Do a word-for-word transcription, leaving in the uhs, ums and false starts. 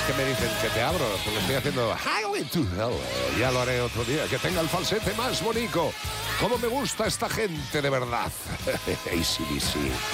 que me dicen que te abro, porque estoy haciendo Highway to Hell. Ya lo haré otro día. Que tenga el falsete más bonito. Cómo me gusta esta gente de verdad. A C D C.